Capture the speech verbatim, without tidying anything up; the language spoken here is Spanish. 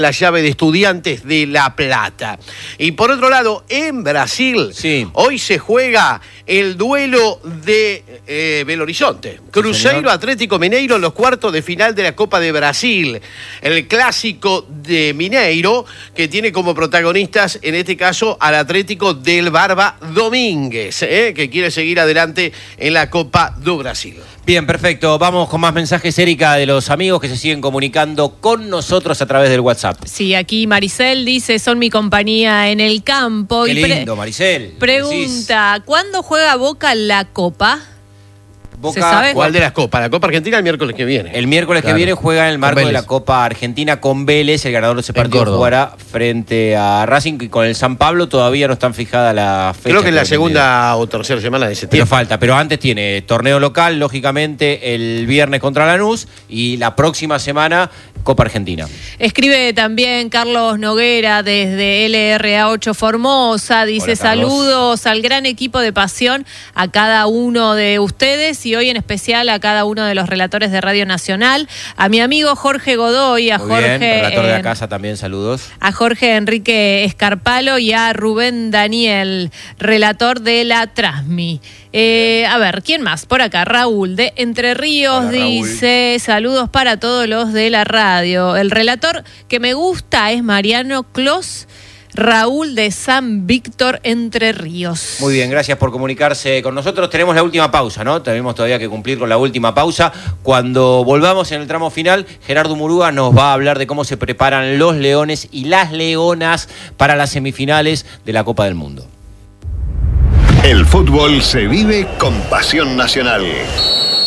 la llave de Estudiantes de La Plata. Y por otro lado, en Brasil, sí. hoy se juega el duelo de eh, Belo Horizonte. Cruzeiro Atlético Mineiro en los cuartos de final de la Copa de Brasil. El clásico de Mineiro, que tiene como protagonistas, en este caso, al Atlético del Barba Domínguez, eh, que quiere seguir adelante en la Copa do Brasil. Bien, perfecto. Vamos con más mensajes, Erika, de los amigos que se siguen comunicando con nosotros a través del WhatsApp. Sí, aquí Maricel dice, son mi compañía en el campo. Qué y lindo, Maricel. Pregunta, decís, ¿cuándo juega Boca la Copa? Boca, ¿Se sabe? ¿Cuál de las copas? La Copa Argentina el miércoles que viene. El miércoles claro. que viene juega en el marco de la Copa Argentina con Vélez. El ganador de ese partido jugará frente a Racing, y con el San Pablo todavía no están fijadas las fechas. Creo que es la segunda o tercera semana de septiembre. Pero falta, pero antes tiene torneo local, lógicamente, el viernes contra Lanús, y la próxima semana Copa Argentina. Escribe también Carlos Noguera desde L R A ocho Formosa. Dice, hola, saludos al gran equipo de Pasión, a cada uno de ustedes y hoy en especial a cada uno de los relatores de Radio Nacional. A mi amigo Jorge Godoy, a Muy Jorge... bien, relator eh, de la casa también, saludos. A Jorge Enrique Escarpalo y a Rubén Daniel, relator de la Trasmi. Eh, a ver, ¿quién más? Por acá, Raúl de Entre Ríos. Hola, dice, saludos para todos los de la radio. El relator que me gusta es Mariano Clos, Raúl de San Víctor, Entre Ríos. Muy bien, gracias por comunicarse con nosotros. Tenemos la última pausa, ¿no? Tenemos todavía que cumplir con la última pausa. Cuando volvamos en el tramo final, Gerardo Murúa nos va a hablar de cómo se preparan los leones y las leonas para las semifinales de la Copa del Mundo. El fútbol se vive con Pasión Nacional.